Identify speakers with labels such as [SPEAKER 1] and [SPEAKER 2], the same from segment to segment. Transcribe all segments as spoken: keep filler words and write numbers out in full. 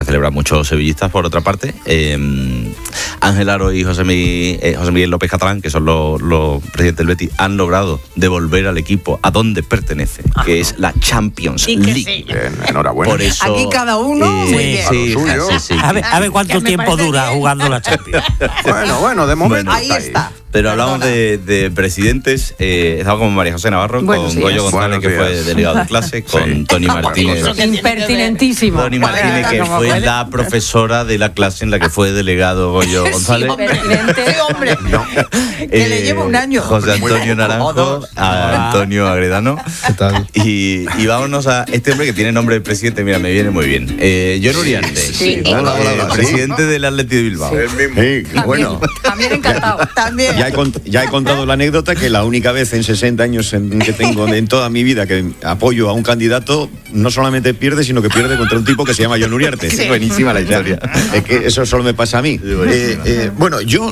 [SPEAKER 1] celebran muchos sevillistas, por otra parte. Eh, Ángel Aro y José Miguel, eh, José Miguel López Catalán, que son los, los presidentes del Betis, han logrado devolver al equipo a donde pertenece, Ajá. que es la Champions League. Sí.
[SPEAKER 2] Bien, enhorabuena.
[SPEAKER 3] Por eso, aquí cada uno
[SPEAKER 1] eh,
[SPEAKER 3] muy bien.
[SPEAKER 1] Sí,
[SPEAKER 4] sí, sí. A ver, a ver cuánto tiempo dura bien. jugando la Champions.
[SPEAKER 2] Bueno, bueno, de momento
[SPEAKER 3] bueno, ahí está.
[SPEAKER 1] Pero hablamos de, de presidentes, eh, estaba con María José Navarro,
[SPEAKER 3] bueno,
[SPEAKER 1] con
[SPEAKER 3] sí,
[SPEAKER 1] Goyo González, que fue delegado de clase, con sí. Tony Martínez.
[SPEAKER 3] Impertinentísimo.
[SPEAKER 1] Tony Martínez, que fue la profesora de la clase en la que fue delegado Goyo González.
[SPEAKER 3] Sí, hombre. No. Que eh, le lleva un año.
[SPEAKER 1] José Antonio Naranjo, a Antonio Agredano.
[SPEAKER 5] ¿Qué tal?
[SPEAKER 1] Y, y vámonos a este hombre que tiene nombre de presidente, mira, me viene muy bien. Eh, John Uriarte,
[SPEAKER 3] sí.
[SPEAKER 1] sí. Hola, hola, hola, presidente sí. del Atleti de Bilbao.
[SPEAKER 2] Sí. El mismo. Sí,
[SPEAKER 3] también,
[SPEAKER 2] bueno.
[SPEAKER 3] También encantado. También.
[SPEAKER 2] Ya he, cont- ya he contado la anécdota que la única vez en sesenta años en que tengo en toda mi vida que apoyo a un candidato, no solamente pierde, sino que pierde contra un tipo que se llama John Uriarte.
[SPEAKER 1] Sí. Buenísima la historia.
[SPEAKER 2] Es que eso solo me pasa a mí. Eh, eh, bueno, yo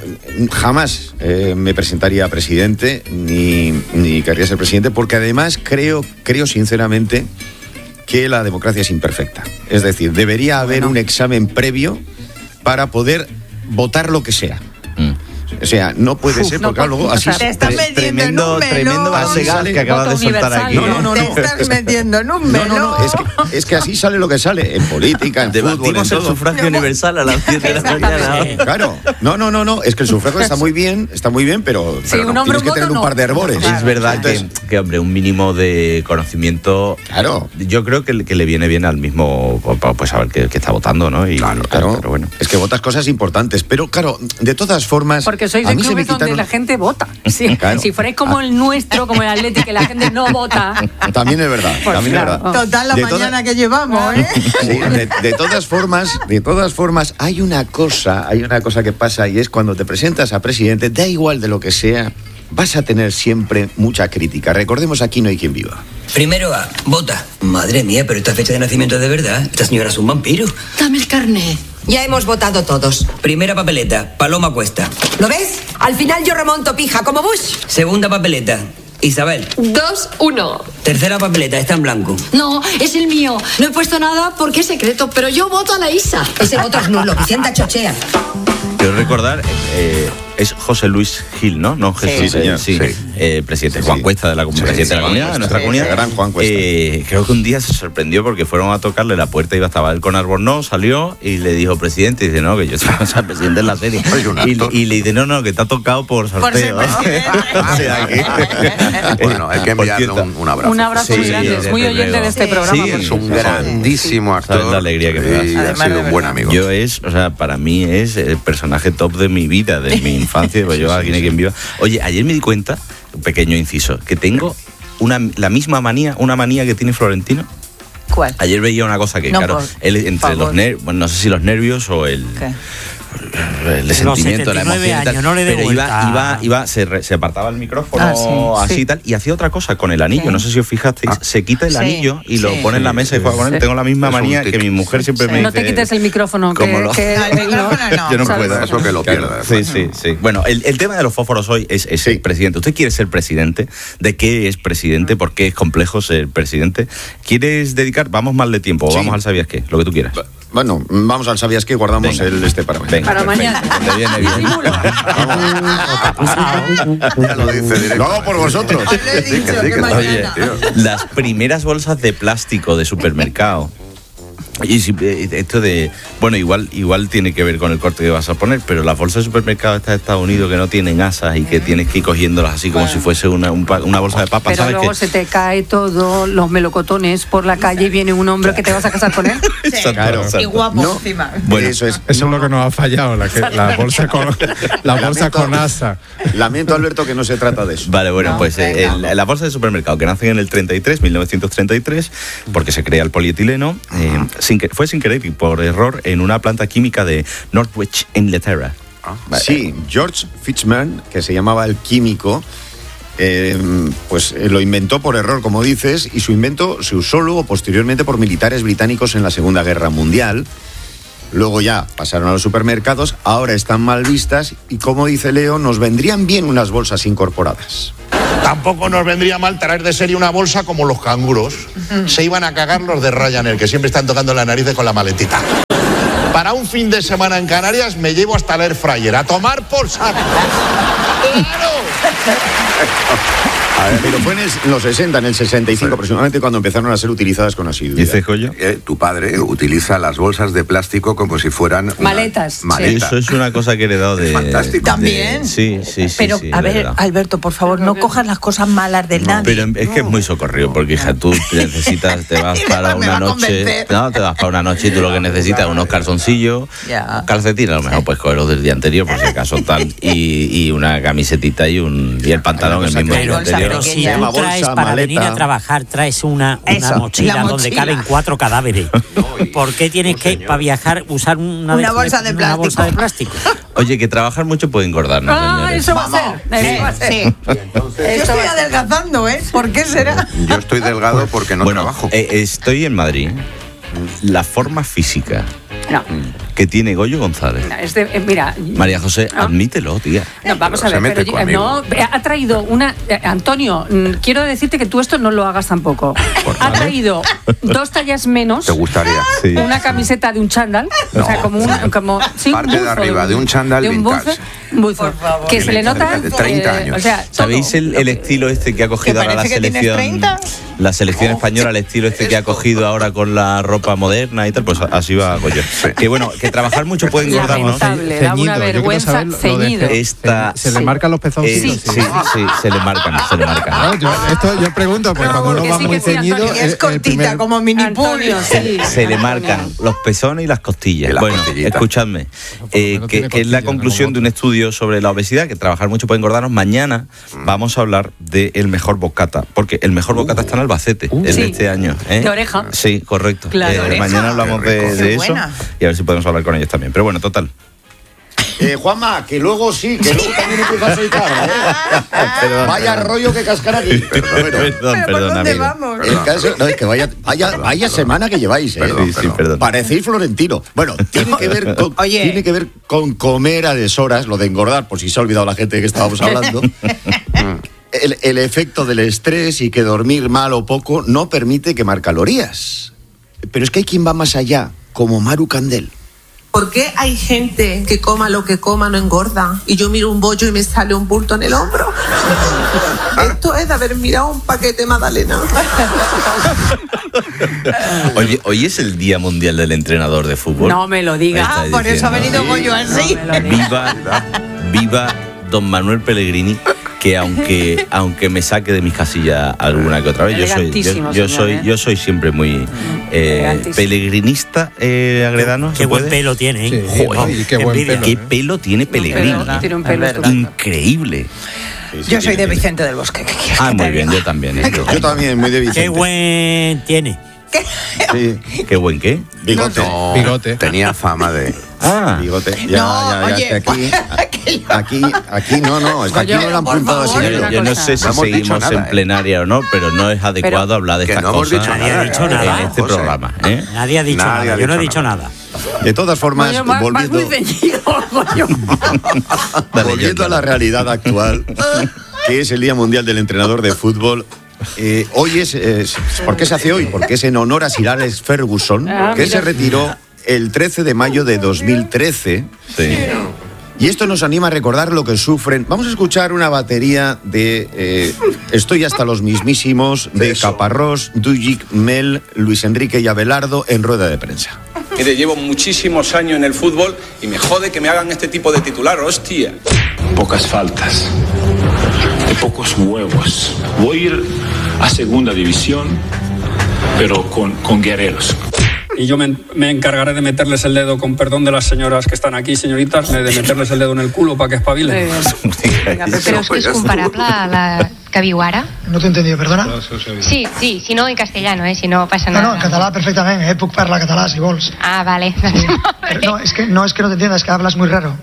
[SPEAKER 2] jamás eh, me presentaría a presidente ni, ni querría ser presidente, porque además creo, creo sinceramente que la democracia es imperfecta. Es decir, debería haber bueno. un examen previo para poder votar lo que sea. Mm. O sea, no puede Uf, ser, porque no, luego así...
[SPEAKER 3] Te estás metiendo
[SPEAKER 1] tremendo,
[SPEAKER 3] en un
[SPEAKER 1] tremendo basegal que acabas de soltar aquí.
[SPEAKER 3] No, no, no, te no. estás metiendo en un melón.
[SPEAKER 2] No, no, no, es que, es que así sale lo que sale, en política, en fútbol, en todo.
[SPEAKER 1] el sufragio no, universal a las siete de la mañana.
[SPEAKER 2] Claro, no, no, no, no, es que el sufragio está muy bien, está muy bien, pero,
[SPEAKER 3] sí,
[SPEAKER 2] pero
[SPEAKER 3] un
[SPEAKER 2] no, tienes que
[SPEAKER 3] voto,
[SPEAKER 2] tener un
[SPEAKER 3] no.
[SPEAKER 2] par de herbores.
[SPEAKER 1] Claro. Es verdad Entonces, que, que, hombre, un mínimo de conocimiento...
[SPEAKER 2] Claro.
[SPEAKER 1] Yo creo que, que le viene bien al mismo, pues saber que, que está votando, ¿no? Y,
[SPEAKER 2] claro, claro. Pero bueno. Es que votas cosas importantes, pero claro, de todas formas...
[SPEAKER 3] Porque sois de clubes donde la gente vota. Sí. Claro. Si fuerais como el nuestro, como el Atleti, que la gente no vota.
[SPEAKER 2] También es verdad, pues también claro. es verdad.
[SPEAKER 3] Total, la de mañana toda... que llevamos, ¿eh?
[SPEAKER 2] Sí, de, de todas formas, de todas formas, hay una cosa, hay una cosa que pasa, y es cuando te presentas a presidente, da igual de lo que sea, vas a tener siempre mucha crítica. Recordemos, aquí no hay quien viva.
[SPEAKER 6] Primero A, vota. Madre mía, pero esta fecha de nacimiento es de verdad. Esta señora es un vampiro.
[SPEAKER 7] Dame el carnet.
[SPEAKER 8] Ya hemos votado todos.
[SPEAKER 6] Primera papeleta, Paloma Cuesta.
[SPEAKER 8] ¿Lo ves? Al final yo remonto pija, como Bush.
[SPEAKER 6] Segunda papeleta, Isabel.
[SPEAKER 7] Dos, uno.
[SPEAKER 6] Tercera papeleta, está en blanco.
[SPEAKER 7] No, es el mío. No he puesto nada porque es secreto, pero yo voto a la Isa.
[SPEAKER 8] Ese voto es nulo, Vicenta chochea.
[SPEAKER 1] Quiero recordar, eh, es José Luis Gil, ¿no? No Jesús,
[SPEAKER 2] sí, señor.
[SPEAKER 1] Sí,
[SPEAKER 2] sí.
[SPEAKER 1] Eh, presidente
[SPEAKER 2] sí,
[SPEAKER 1] Juan
[SPEAKER 2] sí.
[SPEAKER 1] Cuesta de la, sí, presidente sí, de la comunidad, de nuestra sí, comunidad.
[SPEAKER 2] Gran Juan Cuesta.
[SPEAKER 1] Eh, creo que un día se sorprendió porque fueron a tocarle la puerta, iba estaba él con Albornoz, salió y le dijo, presidente, y dice, no, que yo soy o sea, presidente en la serie. Y, y le dice, no, no, que te ha tocado por sorteo. Por o sea, que...
[SPEAKER 2] Bueno, hay que enviarle un, un abrazo.
[SPEAKER 3] Un abrazo
[SPEAKER 1] sí,
[SPEAKER 3] muy grande, es muy oyente de este sí. programa.
[SPEAKER 1] Sí,
[SPEAKER 2] es un grandísimo actor.
[SPEAKER 1] ¿Sabes la alegría que me da?
[SPEAKER 2] Y ha sido un buen amigo.
[SPEAKER 1] Yo es, o sea, para mí es el personaje top de mi vida, de mi infancia, pues yo aquí no hay quien viva. Oye, ayer me di cuenta, un pequeño inciso, que tengo una, la misma manía, una manía que tiene Florentino.
[SPEAKER 3] ¿Cuál?
[SPEAKER 1] Ayer veía una cosa que,
[SPEAKER 3] no,
[SPEAKER 1] claro,
[SPEAKER 3] por,
[SPEAKER 1] él entre los nervios, bueno, no sé si los nervios o el... ¿Qué? El sentimiento, la emoción
[SPEAKER 4] años,
[SPEAKER 1] y tal,
[SPEAKER 4] no le
[SPEAKER 1] pero iba, iba, iba se, re, se apartaba el micrófono ah, sí, así y sí. tal, y hacía otra cosa con el anillo, sí. no sé si os fijasteis, ah. se quita el sí, anillo y sí. lo pone en la mesa y juega con él. Tengo la misma manía que mi mujer siempre sí. me dice.
[SPEAKER 3] No te quites el micrófono, que,
[SPEAKER 1] lo,
[SPEAKER 3] que el micrófono no.
[SPEAKER 1] Yo no puedo.
[SPEAKER 2] Eso que lo pierda.
[SPEAKER 1] Sí, sí, sí. Bueno, el, el tema de los fósforos hoy es, es sí. el presidente. ¿Usted quiere ser presidente? ¿De qué es presidente? ¿Por qué es complejo ser presidente? ¿Quieres dedicar? Vamos mal de tiempo, sí. vamos al sabías qué, lo que tú quieras.
[SPEAKER 2] Bueno, vamos al sabías qué y guardamos Venga. el este para mañana.
[SPEAKER 3] Venga, para mañana.
[SPEAKER 1] Te viene bien.
[SPEAKER 2] Ya lo dice directo. Lo hago por vosotros.
[SPEAKER 3] Sí, que sí, que
[SPEAKER 1] Oye, las primeras bolsas de plástico de supermercado. Y si, esto de, bueno, igual igual tiene que ver con el corte que vas a poner, pero las bolsas de supermercado estas de Estados Unidos que no tienen asas y que tienes que ir cogiéndolas así como bueno. si fuese una, un, una bolsa de papas,
[SPEAKER 3] pero
[SPEAKER 1] ¿sabes?
[SPEAKER 3] Luego
[SPEAKER 1] que
[SPEAKER 3] se te cae todo, los melocotones por la calle y viene un hombre que te vas a casar con él.
[SPEAKER 1] Sí. Claro,
[SPEAKER 3] y guapo no. encima.
[SPEAKER 5] Bueno, eso es, eso es lo que nos ha fallado, la, que, la bolsa con la bolsa lamento, con asa.
[SPEAKER 2] Lamento, Alberto, que no se trata de eso.
[SPEAKER 1] Vale, bueno, no, pues eh,
[SPEAKER 3] no.
[SPEAKER 1] el, la bolsa de supermercado que nacen en el treinta y tres, mil novecientos treinta y tres, porque se crea el polietileno, eh, sin que, fue sin querer y por error en una planta química de Northwich, Inglaterra.
[SPEAKER 2] Ah, vale. Sí, George Fitchman, que se llamaba el químico, eh, pues eh, lo inventó por error, como dices, y su invento se usó luego posteriormente por militares británicos en la Segunda Guerra Mundial. Luego ya pasaron a los supermercados, ahora están mal vistas y, como dice Leo, nos vendrían bien unas bolsas incorporadas.
[SPEAKER 9] Tampoco nos vendría mal traer de serie una bolsa como los canguros. Se iban a cagar los de Ryanair, que siempre están tocando las narices con la maletita. para un fin de semana en Canarias me llevo hasta el air fryer. A tomar por saco. ¡Claro!
[SPEAKER 2] A ver, pero fue en el- los sesenta, en el sesenta y cinco aproximadamente, cuando empezaron a ser utilizadas con asiduidad.
[SPEAKER 1] ¿Dice Coyo?
[SPEAKER 10] Eh, tu padre utiliza las bolsas de plástico como si fueran una
[SPEAKER 3] Maletas,
[SPEAKER 10] maleta.
[SPEAKER 1] Eso es una cosa que he heredado de...
[SPEAKER 10] fantástico.
[SPEAKER 1] de-
[SPEAKER 11] ¿También?
[SPEAKER 1] sí, sí, sí.
[SPEAKER 11] Pero,
[SPEAKER 1] sí,
[SPEAKER 11] a
[SPEAKER 1] la
[SPEAKER 11] ver,
[SPEAKER 1] verdad.
[SPEAKER 11] Alberto, por favor, no cojas las cosas malas del nadie.
[SPEAKER 1] Pero es que es muy socorrido, porque hija, tú necesitas, te vas
[SPEAKER 11] Y
[SPEAKER 1] para
[SPEAKER 11] después me
[SPEAKER 1] una
[SPEAKER 11] va a
[SPEAKER 1] noche,
[SPEAKER 11] convencer.
[SPEAKER 1] no, te vas para una noche y tú lo que necesitas es unos calzoncillos,
[SPEAKER 11] Ya.
[SPEAKER 1] calcetines, a lo mejor puedes coger los del día anterior, por si acaso tal, y, y una camisetita y un y el pantalón el mismo
[SPEAKER 11] que-
[SPEAKER 1] día
[SPEAKER 11] bolsa
[SPEAKER 1] anterior.
[SPEAKER 4] Pero si
[SPEAKER 11] pequeña.
[SPEAKER 4] tú
[SPEAKER 2] Llama
[SPEAKER 4] traes
[SPEAKER 2] bolsa,
[SPEAKER 4] para
[SPEAKER 2] maleta.
[SPEAKER 4] venir a trabajar, traes una, una
[SPEAKER 11] Eso,
[SPEAKER 4] mochila
[SPEAKER 11] la
[SPEAKER 4] donde
[SPEAKER 11] mochila.
[SPEAKER 4] caben cuatro cadáveres. ¿Por qué tienes que, para viajar, usar una,
[SPEAKER 11] Una bolsa de
[SPEAKER 4] una bolsa de plástico?
[SPEAKER 1] Oye, que trabajar mucho puede engordarnos,
[SPEAKER 3] Ah,
[SPEAKER 1] señores.
[SPEAKER 3] eso va a ser. Eso va a ser.
[SPEAKER 11] Sí. Yo estoy adelgazando, ¿eh? ¿Por qué será?
[SPEAKER 10] Yo estoy delgado porque no
[SPEAKER 1] bueno,
[SPEAKER 10] trabajo.
[SPEAKER 1] eh, estoy en Madrid. La forma física
[SPEAKER 3] No,
[SPEAKER 1] que tiene Goyo González.
[SPEAKER 3] no, es de- eh, mira.
[SPEAKER 1] María José,
[SPEAKER 3] Ah.
[SPEAKER 1] admítelo, tía.
[SPEAKER 3] No, vamos
[SPEAKER 10] Pero
[SPEAKER 3] a
[SPEAKER 10] se
[SPEAKER 3] ver,
[SPEAKER 10] mete
[SPEAKER 3] pero yo-
[SPEAKER 10] conmigo.
[SPEAKER 3] no, ha traído una. eh, Antonio, mm, quiero decirte que tú esto no lo hagas tampoco. Ha traído dos tallas menos,
[SPEAKER 10] ¿Te gustaría?
[SPEAKER 1] Sí.
[SPEAKER 3] una camiseta de un chándal, o sea, como un. Como, sí, un
[SPEAKER 10] Parte de
[SPEAKER 3] buzo,
[SPEAKER 10] arriba, de un chándal
[SPEAKER 3] de un buzo,
[SPEAKER 10] vintage.
[SPEAKER 3] un buzo,
[SPEAKER 11] Por favor.
[SPEAKER 3] que se le nota.
[SPEAKER 10] De treinta
[SPEAKER 3] eh,
[SPEAKER 10] años.
[SPEAKER 3] O sea, todo.
[SPEAKER 1] ¿Sabéis el, el estilo este que ha cogido
[SPEAKER 11] ¿Que
[SPEAKER 1] ahora la
[SPEAKER 11] parece que tienes
[SPEAKER 1] selección?
[SPEAKER 11] treinta?
[SPEAKER 1] La selección española, el estilo este que ha cogido ahora con la ropa moderna y tal, pues así va Goyo. Que bueno, que trabajar mucho puede engordarnos.
[SPEAKER 3] Lamentable, da una
[SPEAKER 5] Ceñido, yo quiero
[SPEAKER 3] vergüenza,
[SPEAKER 5] saber lo de
[SPEAKER 3] ceñido.
[SPEAKER 5] ce-
[SPEAKER 1] Esta,
[SPEAKER 5] ¿Se le
[SPEAKER 3] Sí.
[SPEAKER 5] marcan los
[SPEAKER 1] eh,
[SPEAKER 5] pezoncitos?
[SPEAKER 1] sí, sí, se le marcan, se le marcan.
[SPEAKER 5] No, yo, esto yo pregunto, porque cuando uno
[SPEAKER 3] que
[SPEAKER 5] va
[SPEAKER 3] sí,
[SPEAKER 5] muy
[SPEAKER 3] que sí,
[SPEAKER 5] ceñido...
[SPEAKER 3] Antonio.
[SPEAKER 11] Y es
[SPEAKER 5] el- el
[SPEAKER 11] cortita,
[SPEAKER 5] primer-
[SPEAKER 11] como mini pool.
[SPEAKER 3] Antonio, sí.
[SPEAKER 1] Se le marcan los pezones y las costillas.
[SPEAKER 10] Y las
[SPEAKER 1] bueno,
[SPEAKER 10] costillitas.
[SPEAKER 1] escuchadme, eh,
[SPEAKER 5] menos
[SPEAKER 1] que,
[SPEAKER 5] tiene
[SPEAKER 1] que es la
[SPEAKER 5] costillas,
[SPEAKER 1] conclusión
[SPEAKER 5] ¿no?
[SPEAKER 1] de un estudio sobre la obesidad, que trabajar mucho puede engordarnos. Mañana vamos a hablar del mejor bocata, porque el mejor bocata está en Albacete, el
[SPEAKER 3] Sí.
[SPEAKER 1] de este año. ¿eh?
[SPEAKER 3] De oreja.
[SPEAKER 1] Sí, correcto.
[SPEAKER 3] Claro.
[SPEAKER 1] Eh,
[SPEAKER 3] De oreja.
[SPEAKER 1] mañana hablamos
[SPEAKER 10] Qué
[SPEAKER 1] de,
[SPEAKER 10] rico.
[SPEAKER 1] de
[SPEAKER 11] Qué
[SPEAKER 1] eso
[SPEAKER 11] buena.
[SPEAKER 1] y a ver si podemos hablar con ellos también. Pero bueno, total.
[SPEAKER 2] Eh, Juanma, que luego sí, que luego también empieza a soltar, ¿eh?
[SPEAKER 1] Perdón,
[SPEAKER 2] Vaya
[SPEAKER 1] perdón.
[SPEAKER 2] rollo que cascar aquí. Bueno,
[SPEAKER 1] Perdón,
[SPEAKER 11] ¿Pero por
[SPEAKER 1] perdón,
[SPEAKER 11] dónde
[SPEAKER 1] amigo.
[SPEAKER 11] vamos?
[SPEAKER 2] el caso, no, es que vaya, vaya, vaya semana que lleváis, ¿eh?
[SPEAKER 10] Perdón,
[SPEAKER 1] Sí, sí, perdón.
[SPEAKER 2] Parecéis florentino. Bueno, tiene que ver con,
[SPEAKER 11] Oye.
[SPEAKER 2] tiene que ver con comer a deshoras, lo de engordar, por si se ha olvidado la gente de que estábamos hablando. el, el efecto del estrés y que dormir mal o poco no permite quemar calorías. Pero es que hay quien va más allá, como Maru Candel.
[SPEAKER 12] ¿Por qué hay gente que coma lo que coma no engorda? Y yo miro un bollo y me sale un bulto en el hombro. Esto es de haber mirado un paquete Magdalena.
[SPEAKER 1] Oye, hoy es el Día Mundial del Entrenador de Fútbol.
[SPEAKER 3] No me lo digas.
[SPEAKER 1] Está
[SPEAKER 11] Ah, por eso ha
[SPEAKER 1] diciendo.
[SPEAKER 11] venido Goyo así.
[SPEAKER 1] Viva, viva don Manuel Pellegrini, que aunque aunque me saque de mis casillas alguna que otra vez, yo soy yo,
[SPEAKER 3] Elegantísimo,
[SPEAKER 1] yo
[SPEAKER 3] señor,
[SPEAKER 1] soy
[SPEAKER 3] ¿eh?
[SPEAKER 1] yo soy siempre muy eh,
[SPEAKER 3] Elegantísimo.
[SPEAKER 1] pelegrinista, eh, Agredano.
[SPEAKER 4] Qué
[SPEAKER 1] ¿se
[SPEAKER 4] buen
[SPEAKER 1] puede?
[SPEAKER 4] pelo tiene, ¿eh?
[SPEAKER 5] Sí,
[SPEAKER 1] Joder,
[SPEAKER 5] y qué buen
[SPEAKER 4] envidia.
[SPEAKER 5] pelo.
[SPEAKER 1] Qué pelo tiene Pellegrini.
[SPEAKER 3] Pero tiene un pelo
[SPEAKER 11] Es verdad.
[SPEAKER 3] estupendo.
[SPEAKER 1] Increíble.
[SPEAKER 11] Yo soy de Vicente del Bosque. ¿qué quieres
[SPEAKER 1] Ah,
[SPEAKER 11] que te
[SPEAKER 1] muy bien,
[SPEAKER 11] diga?
[SPEAKER 1] yo también. ¿eh?
[SPEAKER 2] Yo también, muy de Vicente.
[SPEAKER 4] Qué buen tiene.
[SPEAKER 2] Sí.
[SPEAKER 1] Qué buen qué.
[SPEAKER 2] Bigote.
[SPEAKER 10] No,
[SPEAKER 5] Bigote.
[SPEAKER 10] tenía fama de...
[SPEAKER 1] Ah,
[SPEAKER 2] Bigote. Ya,
[SPEAKER 11] No,
[SPEAKER 2] ya, ya,
[SPEAKER 11] oye,
[SPEAKER 2] es que aquí, aquí, aquí no, no, es que aquí
[SPEAKER 3] Oye,
[SPEAKER 2] no lo han
[SPEAKER 11] por
[SPEAKER 2] apuntado así.
[SPEAKER 11] favor,
[SPEAKER 1] yo,
[SPEAKER 3] una
[SPEAKER 1] yo no
[SPEAKER 3] cosa.
[SPEAKER 1] sé si
[SPEAKER 10] No hemos dicho
[SPEAKER 1] seguimos
[SPEAKER 10] nada,
[SPEAKER 1] en
[SPEAKER 10] ¿eh?
[SPEAKER 1] plenaria o no, pero no es adecuado
[SPEAKER 3] Pero-
[SPEAKER 1] hablar de
[SPEAKER 10] Que
[SPEAKER 1] estas
[SPEAKER 10] no hemos
[SPEAKER 1] cosas
[SPEAKER 10] dicho
[SPEAKER 4] Nadie ha dicho
[SPEAKER 1] en
[SPEAKER 4] nada.
[SPEAKER 1] este
[SPEAKER 10] José.
[SPEAKER 1] programa. ¿eh?
[SPEAKER 4] Nadie ha dicho
[SPEAKER 10] Nadie
[SPEAKER 4] nada.
[SPEAKER 10] ha
[SPEAKER 4] Yo no he
[SPEAKER 10] dicho
[SPEAKER 4] dicho nada.
[SPEAKER 2] De todas formas,
[SPEAKER 3] Coño, vas- vas
[SPEAKER 2] volviendo,
[SPEAKER 3] muy ceñido, coño.
[SPEAKER 1] Dale,
[SPEAKER 2] volviendo
[SPEAKER 1] yo,
[SPEAKER 2] a la realidad actual, que es el Día Mundial del Entrenador de Fútbol. Eh, hoy es, es- ¿por qué se hace hoy? Porque es en honor a Sir Alex Ferguson,
[SPEAKER 3] Ah,
[SPEAKER 2] que
[SPEAKER 3] mira.
[SPEAKER 2] se retiró el trece de mayo de dos mil trece.
[SPEAKER 1] Sí.
[SPEAKER 2] Y esto nos anima a recordar lo que sufren. Vamos a escuchar una batería de eh, Estoy hasta los mismísimos, de Caparrós, Dujic, Mel, Luis Enrique y Abelardo en rueda de prensa.
[SPEAKER 13] Mire, llevo muchísimos años en el fútbol y me jode que me hagan este tipo de titular, hostia.
[SPEAKER 14] Pocas faltas, de pocos huevos. Voy a ir a segunda división, pero con, con guerreros.
[SPEAKER 15] Y yo me, me encargaré de meterles el dedo, con perdón de las señoras que están aquí, señoritas, de meterles el dedo en el culo para que espabilen.
[SPEAKER 16] Però és que és comparable a la que viu ara?
[SPEAKER 17] No t'he entendido, perdona?
[SPEAKER 16] Sí, sí, si no en castellano, eh, si no passa
[SPEAKER 17] No,
[SPEAKER 16] nada.
[SPEAKER 17] no, en català perfectament, eh? Puc parlar català si vols.
[SPEAKER 16] Ah, vale.
[SPEAKER 17] Pero no, es que no es que no te entiendas, es que hablas muy raro.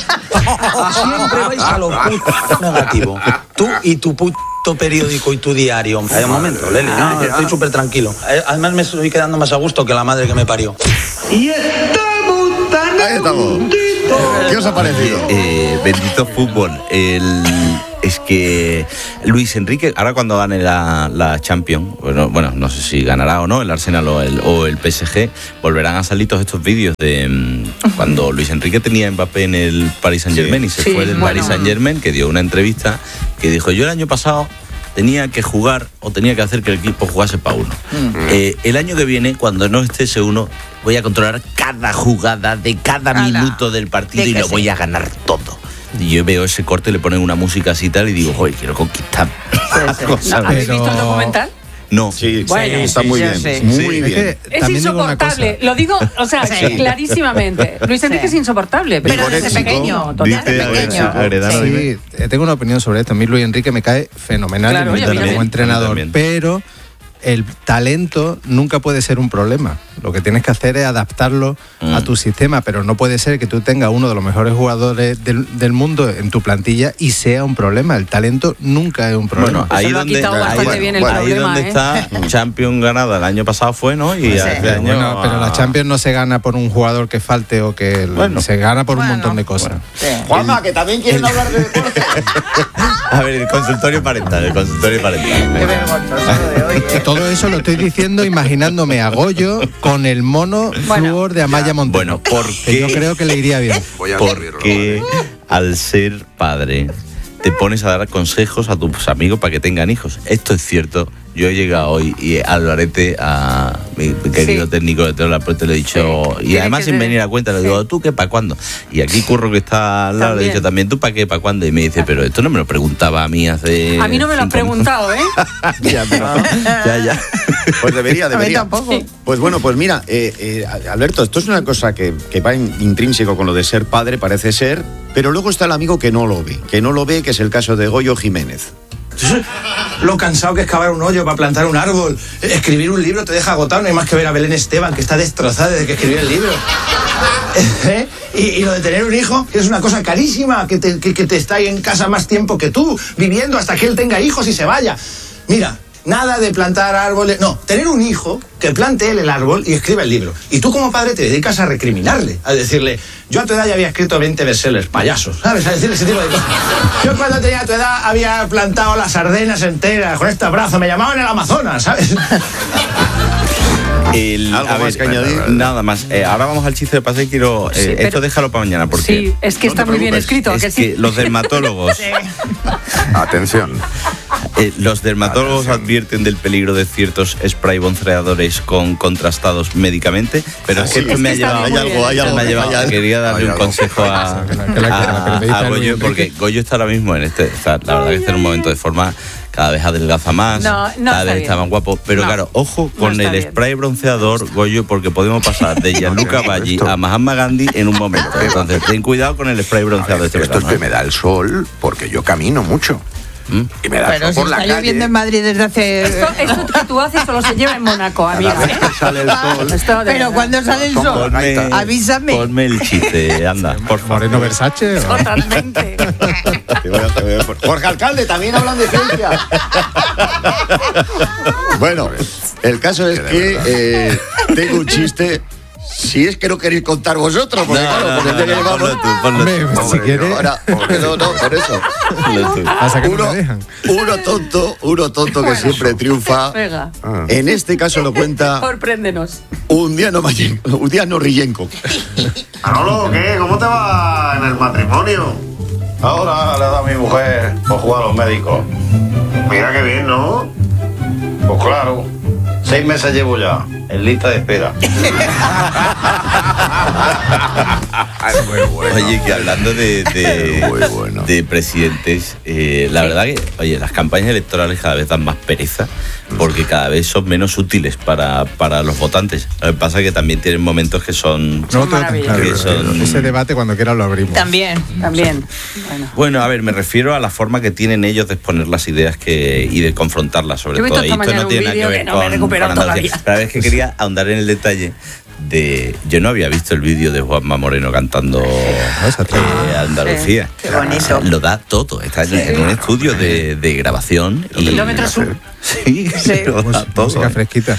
[SPEAKER 18] Siempre vais a lo puto negativo. Tú y tu puto periódico y tu diario. Hay un momento, Leli, no, estoy súper tranquilo. Eh, Además me estoy quedando más a gusto que la madre que me parió.
[SPEAKER 2] Y estamos tan Ahí estamos. ¿Qué os ha parecido?
[SPEAKER 1] Eh, bendito fútbol. El, es que Luis Enrique, ahora cuando gane la, la Champions, bueno, bueno, no sé si ganará o no el Arsenal o el, o el P S G, volverán a salir todos estos vídeos de um, cuando Luis Enrique tenía a Mbappé en el Paris Saint-Germain y se
[SPEAKER 3] Sí,
[SPEAKER 1] fue del
[SPEAKER 3] bueno.
[SPEAKER 1] Paris Saint-Germain, que dio una entrevista que dijo, yo el año pasado tenía que jugar o tenía que hacer que el equipo jugase para uno. Mm. Eh, el año que viene, cuando no esté ese uno, voy a controlar cada jugada de cada
[SPEAKER 11] Ala.
[SPEAKER 1] minuto del partido y lo
[SPEAKER 11] Déjese.
[SPEAKER 1] voy a ganar todo. Y yo veo ese corte, le ponen una música así y tal y digo, joder, quiero conquistar.
[SPEAKER 3] ¿No? ¿Habéis visto el documental?
[SPEAKER 1] No.
[SPEAKER 2] Sí,
[SPEAKER 3] Bueno,
[SPEAKER 2] está
[SPEAKER 3] sí,
[SPEAKER 2] muy
[SPEAKER 3] sí,
[SPEAKER 2] bien,
[SPEAKER 3] sí.
[SPEAKER 2] muy
[SPEAKER 5] Sí,
[SPEAKER 2] bien.
[SPEAKER 5] es que
[SPEAKER 3] Es
[SPEAKER 5] también digo una
[SPEAKER 3] insoportable,
[SPEAKER 5] cosa.
[SPEAKER 3] lo digo, o sea,
[SPEAKER 11] Sí.
[SPEAKER 3] clarísimamente. Luis Enrique
[SPEAKER 11] Sí.
[SPEAKER 3] es insoportable.
[SPEAKER 11] Pero desde
[SPEAKER 2] Vigoréxico,
[SPEAKER 11] pequeño,
[SPEAKER 1] dice
[SPEAKER 11] desde pequeño.
[SPEAKER 1] Agredano,
[SPEAKER 11] Sí.
[SPEAKER 1] dime.
[SPEAKER 5] Sí, eh, tengo una opinión sobre esto. A mí Luis Enrique me cae fenomenal
[SPEAKER 3] Claro,
[SPEAKER 5] y me
[SPEAKER 3] oye, a mí
[SPEAKER 5] gusta como
[SPEAKER 3] también.
[SPEAKER 5] entrenador,
[SPEAKER 1] A mí también.
[SPEAKER 5] pero el talento nunca puede ser un problema. Lo que tienes que hacer es adaptarlo
[SPEAKER 1] Mm.
[SPEAKER 5] a tu sistema, pero no puede ser que tú tengas uno de los mejores jugadores del, del mundo en tu plantilla y sea un problema. El talento nunca es un problema.
[SPEAKER 1] Bueno, ahí
[SPEAKER 3] lo ha
[SPEAKER 1] donde,
[SPEAKER 3] quitado
[SPEAKER 1] ahí,
[SPEAKER 3] bastante bien el
[SPEAKER 1] ahí
[SPEAKER 3] problema,
[SPEAKER 1] donde
[SPEAKER 3] ¿eh?
[SPEAKER 1] está Champions ganada el año pasado fue, ¿no? Y
[SPEAKER 11] Pues sí.
[SPEAKER 1] este
[SPEAKER 5] Pero,
[SPEAKER 1] año...
[SPEAKER 5] bueno, pero la Champions no se gana por un jugador que falte o que el-
[SPEAKER 1] Bueno.
[SPEAKER 5] se gana por un
[SPEAKER 11] Bueno.
[SPEAKER 5] montón de cosas.
[SPEAKER 2] Juanma, que también quieren hablar de deporte.
[SPEAKER 1] A ver, el consultorio parental, el consultorio
[SPEAKER 11] Qué
[SPEAKER 1] parental.
[SPEAKER 11] vergonzoso lo de hoy.
[SPEAKER 5] Y todo eso lo estoy diciendo imaginándome a Goyo con el mono
[SPEAKER 3] Bueno.
[SPEAKER 5] flúor de Amaya Montero.
[SPEAKER 1] Bueno, ¿por
[SPEAKER 5] que yo
[SPEAKER 1] qué?
[SPEAKER 5] creo que le iría bien.
[SPEAKER 10] Voy a escribirlo,
[SPEAKER 1] Porque
[SPEAKER 10] ¿vale?
[SPEAKER 1] al ser padre te pones a dar consejos a tus amigos para que tengan hijos. Esto es cierto. Yo he llegado hoy y al Alvarete, a mi querido
[SPEAKER 3] Sí.
[SPEAKER 1] técnico de Teo La Puerta, le he dicho, y
[SPEAKER 3] Tiene
[SPEAKER 1] además
[SPEAKER 3] que
[SPEAKER 1] sin
[SPEAKER 3] ser-
[SPEAKER 1] venir a cuenta, le digo,
[SPEAKER 3] sí.
[SPEAKER 1] ¿tú qué para cuándo? Y aquí Curro, que está al lado, le he
[SPEAKER 3] También.
[SPEAKER 1] dicho también, ¿tú para qué para cuándo? Y me dice, pero esto no me lo preguntaba a mí hace.
[SPEAKER 3] A mí no me lo han
[SPEAKER 1] cinco minutos".
[SPEAKER 3] preguntado, ¿eh?
[SPEAKER 1] ya, pero, ya, ya.
[SPEAKER 2] Pues debería,
[SPEAKER 11] A mí
[SPEAKER 2] debería.
[SPEAKER 11] tampoco.
[SPEAKER 2] Pues bueno, pues mira, eh, eh, Alberto, esto es una cosa que, que va in- intrínseco con lo de ser padre, parece ser, pero luego está el amigo que no lo ve, que no lo ve, que es el caso de Goyo Jiménez.
[SPEAKER 18] Lo cansado que es cavar un hoyo para plantar un árbol. Escribir un libro te deja agotado. No hay más que ver a Belén Esteban, que está destrozada desde que escribió el libro. ¿Eh? Y, y lo de tener un hijo, que es una cosa carísima, que te, que, que te está ahí en casa más tiempo que tú, viviendo hasta que él tenga hijos y se vaya. Mira, nada de plantar árboles. No, tener un hijo que plante él el árbol y escriba el libro. Y tú como padre te dedicas a recriminarle, a decirle, yo a tu edad ya había escrito veinte bestsellers, payasos, ¿sabes? A decirle ese tipo de cosas. Yo cuando tenía tu edad había plantado las Ardenas enteras con este brazo, me llamaban el Amazonas, ¿sabes?
[SPEAKER 1] El-
[SPEAKER 2] ¿Algo
[SPEAKER 1] a
[SPEAKER 2] más
[SPEAKER 1] ver,
[SPEAKER 2] que añadir?
[SPEAKER 1] Nada más. Eh, ahora vamos al chiste de pase y quiero. eh,
[SPEAKER 3] Sí, pero-
[SPEAKER 1] esto déjalo para mañana porque.
[SPEAKER 3] Sí, es que
[SPEAKER 2] No
[SPEAKER 3] está
[SPEAKER 2] te
[SPEAKER 3] muy bien
[SPEAKER 2] preocupes,
[SPEAKER 3] escrito. ¿a
[SPEAKER 1] Es
[SPEAKER 3] que sí?
[SPEAKER 1] que los dermatólogos,
[SPEAKER 10] Atención.
[SPEAKER 1] eh, los dermatólogos
[SPEAKER 10] Atención.
[SPEAKER 1] advierten del peligro de ciertos spray bronceadores con contrastados médicamente, pero es que
[SPEAKER 2] sí.
[SPEAKER 1] esto
[SPEAKER 3] Es
[SPEAKER 1] me
[SPEAKER 3] que
[SPEAKER 1] ha
[SPEAKER 3] está
[SPEAKER 1] llevado,
[SPEAKER 3] muy
[SPEAKER 2] Hay algo, hay
[SPEAKER 1] esto
[SPEAKER 2] algo,
[SPEAKER 1] me ha
[SPEAKER 2] hay
[SPEAKER 1] llevado-
[SPEAKER 2] algo.
[SPEAKER 1] quería darle
[SPEAKER 10] Hay
[SPEAKER 1] un
[SPEAKER 10] algo.
[SPEAKER 1] consejo a,
[SPEAKER 5] Que la- que la- que la
[SPEAKER 1] a-
[SPEAKER 5] periodista
[SPEAKER 1] a
[SPEAKER 5] Luis
[SPEAKER 1] Goyo,
[SPEAKER 5] Enrique.
[SPEAKER 1] porque Goyo está ahora mismo en este, está, la verdad que está en un momento de forma, cada vez adelgaza más,
[SPEAKER 3] No, no
[SPEAKER 1] cada
[SPEAKER 3] está
[SPEAKER 1] vez
[SPEAKER 3] bien.
[SPEAKER 1] está más guapo, pero
[SPEAKER 3] No,
[SPEAKER 1] claro, ojo
[SPEAKER 3] no
[SPEAKER 1] con
[SPEAKER 3] está
[SPEAKER 1] el
[SPEAKER 3] bien.
[SPEAKER 1] spray bronceador, Goyo, porque podemos pasar de Gianluca
[SPEAKER 10] tengo
[SPEAKER 1] Baggi
[SPEAKER 10] esto.
[SPEAKER 1] a Mahatma Gandhi en un momento. Entonces, ten cuidado con el spray
[SPEAKER 10] A
[SPEAKER 1] bronceador
[SPEAKER 10] ver,
[SPEAKER 1] este
[SPEAKER 10] esto es
[SPEAKER 1] verano,
[SPEAKER 10] que
[SPEAKER 1] ¿eh?
[SPEAKER 10] me da el sol porque yo camino mucho.
[SPEAKER 1] ¿Mm?
[SPEAKER 10] Y me da el
[SPEAKER 11] Pero
[SPEAKER 10] sol
[SPEAKER 11] si
[SPEAKER 10] por la
[SPEAKER 11] está
[SPEAKER 10] calle.
[SPEAKER 11] lloviendo en Madrid desde hace...
[SPEAKER 3] Esto, esto que tú haces solo se lleva en Mónaco, amiga.
[SPEAKER 10] Cada vez
[SPEAKER 3] ¿eh?
[SPEAKER 10] que sale el sol.
[SPEAKER 3] Esto de
[SPEAKER 11] Pero
[SPEAKER 3] verdad.
[SPEAKER 11] cuando sale el
[SPEAKER 10] Son
[SPEAKER 11] sol,
[SPEAKER 10] por ahí.
[SPEAKER 1] Ponme,
[SPEAKER 11] avísame.
[SPEAKER 1] ponme el chiste, anda, por favor.
[SPEAKER 5] Moreno Versace. ¿o?
[SPEAKER 3] Totalmente.
[SPEAKER 2] Te voy a- te voy a- Jorge Alcalde, también hablan de ciencia. Bueno, el caso es
[SPEAKER 10] Que de
[SPEAKER 2] que
[SPEAKER 10] verdad.
[SPEAKER 2] eh, tengo un chiste. Si es que no queréis contar vosotros, porque
[SPEAKER 1] No,
[SPEAKER 2] claro,
[SPEAKER 1] no,
[SPEAKER 2] porque
[SPEAKER 1] no,
[SPEAKER 2] ya que
[SPEAKER 1] no,
[SPEAKER 2] llevamos-
[SPEAKER 1] ponlo tú, ponlo
[SPEAKER 5] Hombre,
[SPEAKER 1] tú.
[SPEAKER 5] si
[SPEAKER 10] Pobre
[SPEAKER 5] quiere,
[SPEAKER 10] Dios.
[SPEAKER 2] Ahora, porque no, no, por eso.
[SPEAKER 1] Ponlo tú.
[SPEAKER 5] pasa que no
[SPEAKER 2] Uno,
[SPEAKER 5] me dejan.
[SPEAKER 2] uno tonto, uno tonto que siempre triunfa.
[SPEAKER 3] Venga,
[SPEAKER 10] Ah.
[SPEAKER 2] En este caso lo cuenta
[SPEAKER 3] sorpréndenos.
[SPEAKER 2] un día no Mayenko, un día no Rillenko.
[SPEAKER 19] Manolo, ¿qué? ¿Cómo te va en el matrimonio? Ahora le da a mi mujer por jugar a los médicos. Mira qué bien, ¿no? Pues claro, seis meses llevo ya, en lista de espera.
[SPEAKER 10] Es muy bueno.
[SPEAKER 1] Oye, que hablando de, de,
[SPEAKER 10] Muy bueno.
[SPEAKER 1] de presidentes, eh, la verdad que, oye, las campañas electorales cada vez dan más pereza porque cada vez son menos útiles para, para los votantes. Lo que pasa es que también tienen momentos que son...
[SPEAKER 5] No te lo tengo claro,
[SPEAKER 1] que son-
[SPEAKER 5] Ese debate cuando quiera lo abrimos.
[SPEAKER 11] También.
[SPEAKER 3] También. Bueno.
[SPEAKER 1] Bueno, a ver, me refiero a la forma que tienen ellos de exponer las ideas que, y de confrontarlas, sobre
[SPEAKER 3] Yo he
[SPEAKER 1] todo.
[SPEAKER 3] visto
[SPEAKER 1] Y
[SPEAKER 3] esta
[SPEAKER 1] esto
[SPEAKER 3] mañana
[SPEAKER 1] no
[SPEAKER 3] un
[SPEAKER 1] tiene nada que
[SPEAKER 3] vídeo
[SPEAKER 1] ver
[SPEAKER 3] que no me he
[SPEAKER 1] con,
[SPEAKER 3] recuperado
[SPEAKER 1] con Andalucía.
[SPEAKER 3] todavía.
[SPEAKER 1] Pero la vez que quería ahondar en el detalle de... Yo no había visto el vídeo de Juanma Moreno cantando eh, Andalucía.
[SPEAKER 11] Sí, qué bonito.
[SPEAKER 1] Lo da todo. Está en, en un estudio de, de grabación. Y,
[SPEAKER 3] Kilómetro sur.
[SPEAKER 1] Sí,
[SPEAKER 11] Sí.
[SPEAKER 1] lo da todo.
[SPEAKER 5] Música fresquita.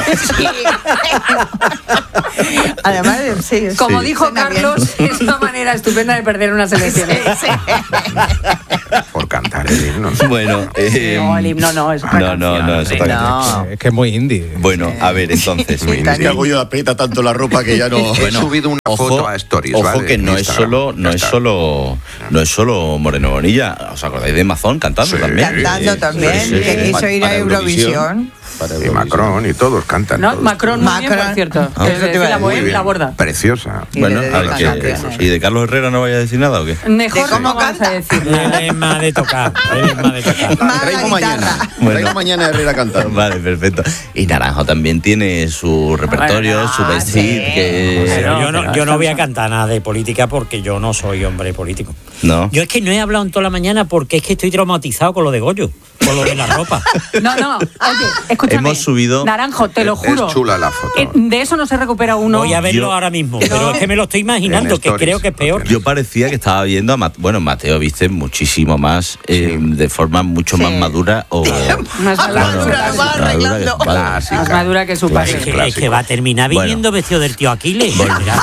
[SPEAKER 11] Además, sí.
[SPEAKER 3] Como
[SPEAKER 11] sí.
[SPEAKER 3] dijo
[SPEAKER 11] Suena bien.
[SPEAKER 3] Carlos, es una manera estupenda de perder unas elecciones.
[SPEAKER 10] Por cantar El himno.
[SPEAKER 1] Bueno, eh,
[SPEAKER 3] No, el himno no, es otra
[SPEAKER 1] no, no,
[SPEAKER 3] canción,
[SPEAKER 1] no, es otra
[SPEAKER 3] no.
[SPEAKER 1] canción.
[SPEAKER 5] Es que es muy indie.
[SPEAKER 1] Bueno, a ver, entonces.
[SPEAKER 2] Es que Agullo aprieta tanto la ropa que ya no.
[SPEAKER 10] He subido una
[SPEAKER 1] ojo,
[SPEAKER 10] foto a Stories,
[SPEAKER 1] Ojo
[SPEAKER 10] ¿vale?
[SPEAKER 1] que
[SPEAKER 10] En
[SPEAKER 1] no es
[SPEAKER 10] Instagram.
[SPEAKER 1] solo, no
[SPEAKER 10] Ya
[SPEAKER 1] es
[SPEAKER 10] está.
[SPEAKER 1] solo, no es solo Moreno Bonilla. ¿Os acordáis de Mazón cantando
[SPEAKER 10] Sí.
[SPEAKER 1] también?
[SPEAKER 11] Cantando también,
[SPEAKER 1] Sí, sí.
[SPEAKER 11] que quiso
[SPEAKER 2] Para-
[SPEAKER 11] ir a
[SPEAKER 2] para
[SPEAKER 11] Eurovisión.
[SPEAKER 2] Para
[SPEAKER 10] Y
[SPEAKER 2] Eurovisión.
[SPEAKER 10] Macron y todos cantan.
[SPEAKER 3] No,
[SPEAKER 10] todos.
[SPEAKER 3] Macron, muy bien,
[SPEAKER 11] Macron.
[SPEAKER 3] por cierto.
[SPEAKER 1] Ah.
[SPEAKER 3] Es
[SPEAKER 11] Eso te
[SPEAKER 3] decir,
[SPEAKER 11] iba a
[SPEAKER 3] la
[SPEAKER 11] decir.
[SPEAKER 3] bohemia
[SPEAKER 10] Muy
[SPEAKER 3] y la
[SPEAKER 10] bien.
[SPEAKER 3] borda.
[SPEAKER 10] Preciosa.
[SPEAKER 11] Y
[SPEAKER 1] Bueno,
[SPEAKER 11] le
[SPEAKER 1] a ver,
[SPEAKER 11] dedican
[SPEAKER 1] ¿qué-
[SPEAKER 11] canciones.
[SPEAKER 1] ¿y de Carlos Herrera no vaya a decir nada o qué?
[SPEAKER 3] Mejor
[SPEAKER 11] ¿De cómo
[SPEAKER 3] no vamos a
[SPEAKER 11] canta?
[SPEAKER 3] decir
[SPEAKER 4] Él
[SPEAKER 3] nada.
[SPEAKER 4] es más de tocar. Él es más de tocar.
[SPEAKER 11] Más la
[SPEAKER 2] Traigo
[SPEAKER 11] guitarra.
[SPEAKER 2] mañana.
[SPEAKER 1] Bueno.
[SPEAKER 2] Traigo mañana a Herrera cantando.
[SPEAKER 1] Vale, perfecto. Y Naranjo también tiene su repertorio,
[SPEAKER 3] Bueno,
[SPEAKER 1] su best
[SPEAKER 11] sí.
[SPEAKER 1] hit, que...
[SPEAKER 3] Pero-
[SPEAKER 4] yo no, yo no voy a cantar nada de política porque yo no soy hombre político.
[SPEAKER 1] No.
[SPEAKER 4] Yo es que no he hablado en toda la mañana porque es que estoy traumatizado con lo de Goyo, con lo de la ropa.
[SPEAKER 3] No, no, oye, escúchame.
[SPEAKER 1] Hemos subido-
[SPEAKER 3] Naranjo, te lo
[SPEAKER 10] Es
[SPEAKER 3] juro.
[SPEAKER 10] chula la foto.
[SPEAKER 3] Eh, de eso no se recupera uno.
[SPEAKER 4] Voy a verlo
[SPEAKER 1] Yo-
[SPEAKER 4] ahora mismo, pero es que me lo estoy imaginando,
[SPEAKER 10] En
[SPEAKER 4] que
[SPEAKER 10] Stories,
[SPEAKER 4] creo que es peor.
[SPEAKER 1] Yo parecía que estaba viendo a Mateo. Bueno, Mateo viste muchísimo más, eh, de forma mucho más madura. O,
[SPEAKER 3] Más madura,
[SPEAKER 1] Bueno,
[SPEAKER 11] lo va
[SPEAKER 1] madura
[SPEAKER 11] arreglando.
[SPEAKER 1] que su padre.
[SPEAKER 10] Clásica.
[SPEAKER 3] Más madura que su padre.
[SPEAKER 4] Es que, es
[SPEAKER 10] clásico.
[SPEAKER 4] que va a terminar
[SPEAKER 1] Bueno.
[SPEAKER 4] viniendo vestido del tío Aquiles. Mira.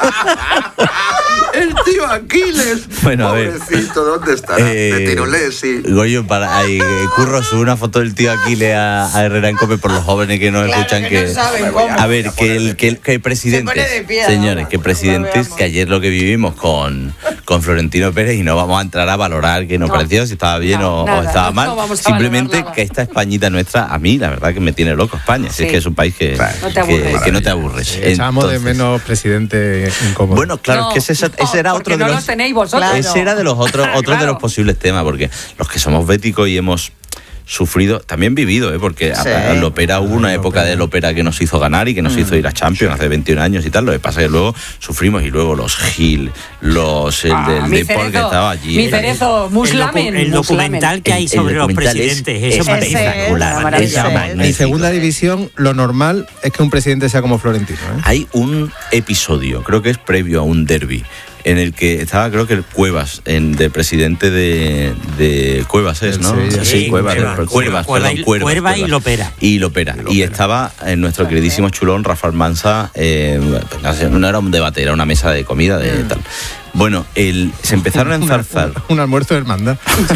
[SPEAKER 10] El tío Aquiles.
[SPEAKER 1] Bueno, a ver.
[SPEAKER 10] Pobrecito, ¿dónde estará?
[SPEAKER 1] Eh,
[SPEAKER 10] De Tirolés, sí.
[SPEAKER 1] Goyo, para, ahí, eh, Curro sube una foto del tío Aquiles a, a Herrera en Cope por los jóvenes que nos
[SPEAKER 11] Claro,
[SPEAKER 1] escuchan.
[SPEAKER 11] que no saben cómo.
[SPEAKER 1] A ver, que el, que el, que el presidente,
[SPEAKER 11] Se pone de pie,
[SPEAKER 1] señores,
[SPEAKER 11] ¿no?
[SPEAKER 1] que presidentes,
[SPEAKER 11] Lo
[SPEAKER 1] que ayer lo que vivimos con, con Florentino Pérez, y no vamos a entrar a valorar qué nos
[SPEAKER 3] No.
[SPEAKER 1] pareció, si estaba bien
[SPEAKER 3] No,
[SPEAKER 1] o, o
[SPEAKER 3] nada,
[SPEAKER 1] estaba
[SPEAKER 3] no
[SPEAKER 1] mal.
[SPEAKER 3] vamos a
[SPEAKER 1] Simplemente
[SPEAKER 3] valorarlo.
[SPEAKER 1] que esta Españita nuestra, a mí, la verdad que me tiene loco España. Si
[SPEAKER 3] Sí.
[SPEAKER 1] es que es un país que
[SPEAKER 3] No te
[SPEAKER 1] que,
[SPEAKER 3] aburres.
[SPEAKER 1] que no te aburres.
[SPEAKER 5] Echamos de
[SPEAKER 1] Entonces,
[SPEAKER 5] menos presidente incómodo.
[SPEAKER 1] Bueno, claro,
[SPEAKER 3] No,
[SPEAKER 1] es que ese, ese era
[SPEAKER 3] no,
[SPEAKER 1] otro
[SPEAKER 3] porque
[SPEAKER 1] de
[SPEAKER 3] no
[SPEAKER 1] los.
[SPEAKER 3] lo tenéis vosotros.
[SPEAKER 1] Ese era de los otros, otros de
[SPEAKER 3] Claro.
[SPEAKER 1] los posibles temas, porque los que somos béticos y hemos sufrido, también vivido, ¿eh? Porque
[SPEAKER 11] Sí.
[SPEAKER 1] a- a Lopera hubo una época de Lopera que nos hizo ganar y que nos hizo ir a Champions hace veintiún años y tal. Lo que pasa es que luego sufrimos y luego los Gil, los el del
[SPEAKER 3] Mi
[SPEAKER 1] Depor que
[SPEAKER 3] Cerezo,
[SPEAKER 1] estaba allí.
[SPEAKER 3] Mi Cerezo,
[SPEAKER 4] El,
[SPEAKER 3] Muslamen.
[SPEAKER 4] docu- el documental que hay
[SPEAKER 1] El- el
[SPEAKER 4] sobre los
[SPEAKER 1] documental es
[SPEAKER 4] presidentes, eso
[SPEAKER 1] espectacular,
[SPEAKER 4] parece
[SPEAKER 3] una maravilla.
[SPEAKER 1] es
[SPEAKER 3] En
[SPEAKER 5] En
[SPEAKER 1] magnífico.
[SPEAKER 5] segunda división, lo normal es que un presidente sea como Florentino. ¿eh?
[SPEAKER 1] Hay un episodio, creo que es previo a un derbi, en el que estaba, creo que el Cuevas, en, de presidente de, de Cuevas es,
[SPEAKER 5] Del
[SPEAKER 1] ¿no?
[SPEAKER 5] Sevilla.
[SPEAKER 4] Sí,
[SPEAKER 1] Cuevas,
[SPEAKER 4] Cuevas,
[SPEAKER 1] de- Cuervas,
[SPEAKER 4] Cuerva
[SPEAKER 1] perdón,
[SPEAKER 4] y-
[SPEAKER 1] Cuervas,
[SPEAKER 4] Cuerva y
[SPEAKER 1] Cuervas.
[SPEAKER 4] Lopera.
[SPEAKER 1] Y Lopera. Y estaba en nuestro queridísimo chulón, Rafael Mansa, eh, no era un debate, era una mesa de comida de tal. Bueno, el, se empezaron a enzarzar.
[SPEAKER 5] Un almuerzo de hermandad.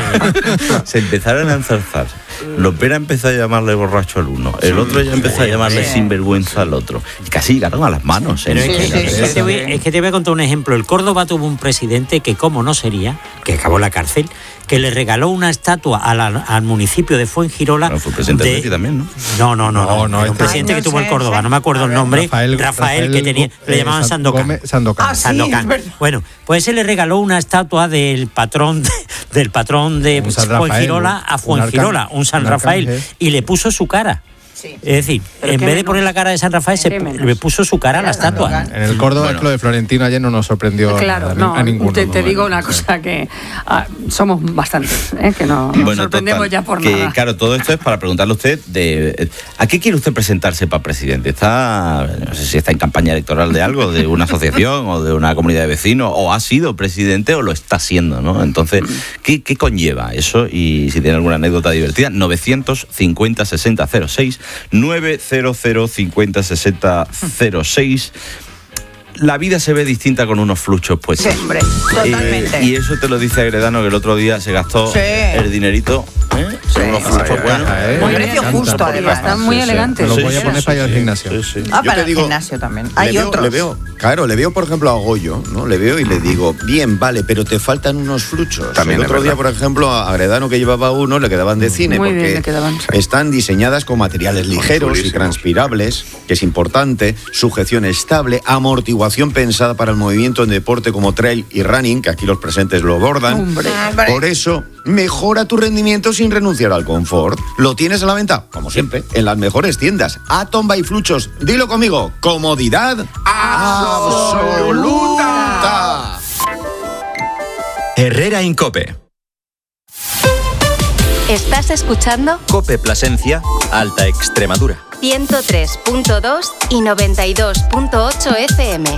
[SPEAKER 1] Se empezaron a enzarzar. Lopera empezó a llamarle borracho al uno, el otro ya empezó a llamarle sinvergüenza al otro. Y casi llegaron a las manos.
[SPEAKER 4] Pero
[SPEAKER 1] ¿eh?
[SPEAKER 4] es, que,
[SPEAKER 11] sí,
[SPEAKER 4] es
[SPEAKER 11] sí,
[SPEAKER 4] que
[SPEAKER 11] sí.
[SPEAKER 4] te voy, es que te voy a contar un ejemplo. El Córdoba tuvo un presidente que, como no sería, que acabó en la cárcel, que le regaló una estatua a la- al municipio de Fuengirola.
[SPEAKER 1] Bueno, fue presidente del
[SPEAKER 4] de-
[SPEAKER 1] Betis también, ¿no?
[SPEAKER 4] No, no, no, no,
[SPEAKER 5] No, no,
[SPEAKER 4] era un
[SPEAKER 5] este-
[SPEAKER 4] presidente
[SPEAKER 11] Ay,
[SPEAKER 4] que
[SPEAKER 11] no
[SPEAKER 4] tuvo el
[SPEAKER 11] sé,
[SPEAKER 4] Córdoba,
[SPEAKER 11] sé.
[SPEAKER 4] no me acuerdo el nombre. Rafael,
[SPEAKER 5] Rafael,
[SPEAKER 4] que tenía, le
[SPEAKER 5] eh,
[SPEAKER 4] llamaban
[SPEAKER 5] San-
[SPEAKER 4] Sandokan.
[SPEAKER 5] Gómez- Sandokan.
[SPEAKER 11] Ah, sí,
[SPEAKER 4] Sandokan.
[SPEAKER 11] es verdad.
[SPEAKER 4] Bueno, pues él le regaló una estatua del patrón de, del patrón de
[SPEAKER 5] Un San Rafael,
[SPEAKER 4] Fuengirola
[SPEAKER 5] un-
[SPEAKER 4] a
[SPEAKER 5] un
[SPEAKER 4] Fuengirola,
[SPEAKER 5] arcángel,
[SPEAKER 4] un San
[SPEAKER 5] un
[SPEAKER 4] Rafael,
[SPEAKER 5] arcángel.
[SPEAKER 4] y le puso su cara.
[SPEAKER 11] Sí.
[SPEAKER 4] Es decir,
[SPEAKER 3] Pero
[SPEAKER 4] en
[SPEAKER 3] qué
[SPEAKER 4] vez de
[SPEAKER 3] menos.
[SPEAKER 4] poner la cara de San Rafael, se
[SPEAKER 3] Qué
[SPEAKER 4] pu-
[SPEAKER 3] menos.
[SPEAKER 4] le puso su cara a la estatua.
[SPEAKER 5] En el Córdoba
[SPEAKER 1] Bueno.
[SPEAKER 5] es que lo de Florentino ayer no nos sorprendió
[SPEAKER 3] Claro,
[SPEAKER 5] a,
[SPEAKER 3] no,
[SPEAKER 5] a ninguno.
[SPEAKER 3] te, te
[SPEAKER 5] Bueno,
[SPEAKER 3] digo una
[SPEAKER 5] sí.
[SPEAKER 3] cosa que ah, somos bastantes, ¿eh? Que no nos sorprendemos
[SPEAKER 1] total,
[SPEAKER 3] ya por
[SPEAKER 1] que,
[SPEAKER 3] nada.
[SPEAKER 1] Claro, todo esto es para preguntarle a usted de ¿a qué quiere usted presentarse para presidente? ¿Está, no sé si está en campaña electoral de algo, de una asociación o de una comunidad de vecinos, o ha sido presidente o lo está siendo, ¿no? Entonces, ¿qué, qué conlleva eso? Y si tiene alguna anécdota divertida, novecientos cincuenta sesenta cero seis, novecientos cincuenta sesenta cero seis. La vida se ve distinta con unos fluchos puestos.
[SPEAKER 11] Sí, hombre, totalmente.
[SPEAKER 1] Eh, y eso te lo dice Agredano, que el otro día se gastó
[SPEAKER 11] Sí.
[SPEAKER 1] el dinerito. ¿eh?
[SPEAKER 11] Sí.
[SPEAKER 1] Unos fluchos
[SPEAKER 5] Ay,
[SPEAKER 1] buenos.
[SPEAKER 5] ay, ay,
[SPEAKER 11] Muy
[SPEAKER 5] me
[SPEAKER 11] precio
[SPEAKER 5] encanta.
[SPEAKER 11] justo, además.
[SPEAKER 3] Están muy elegantes.
[SPEAKER 5] Lo
[SPEAKER 1] Sí,
[SPEAKER 5] voy a
[SPEAKER 1] sí,
[SPEAKER 5] poner
[SPEAKER 1] sí,
[SPEAKER 5] para ir al
[SPEAKER 1] sí.
[SPEAKER 5] gimnasio.
[SPEAKER 1] Sí, sí.
[SPEAKER 11] Ah,
[SPEAKER 2] Yo
[SPEAKER 11] para
[SPEAKER 2] te
[SPEAKER 11] el
[SPEAKER 2] digo,
[SPEAKER 11] gimnasio también.
[SPEAKER 2] Le
[SPEAKER 11] Hay
[SPEAKER 2] veo,
[SPEAKER 11] otros.
[SPEAKER 2] le veo, claro, le veo, por ejemplo, a Goyo, ¿no? Le veo y le digo, bien, vale, pero te faltan unos fluchos.
[SPEAKER 10] También
[SPEAKER 2] el
[SPEAKER 10] es
[SPEAKER 2] otro día,
[SPEAKER 10] verdad.
[SPEAKER 2] por ejemplo, a Agredano, que llevaba uno, le quedaban de cine,
[SPEAKER 3] Muy bien,
[SPEAKER 2] porque
[SPEAKER 3] le quedaban.
[SPEAKER 2] están diseñadas con materiales ligeros y
[SPEAKER 10] chulísimos.
[SPEAKER 2] transpirables, que es importante, sujeción estable, amortiguación pensada para el movimiento en deporte como trail y running, que aquí los presentes lo abordan.
[SPEAKER 3] Hombre.
[SPEAKER 11] Hombre.
[SPEAKER 2] Por eso, mejora tu rendimiento sin renunciar al confort. Lo tienes a la venta, como siempre, en las mejores tiendas. Atom by Fluchos. Dilo conmigo. Comodidad absoluta.
[SPEAKER 20] Herrera Incope.
[SPEAKER 21] Estás escuchando
[SPEAKER 20] Cope Plasencia, Alta Extremadura.
[SPEAKER 21] ciento tres punto dos y noventa y dos punto ocho F M.